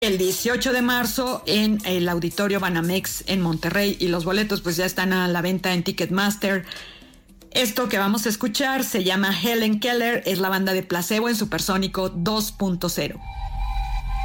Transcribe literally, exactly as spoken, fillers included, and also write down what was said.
el dieciocho de marzo en el Auditorio Banamex en Monterrey, y los boletos pues ya están a la venta en Ticketmaster. Esto que vamos a escuchar se llama Helen Keller, es la banda de Placebo en Supersónico dos punto cero.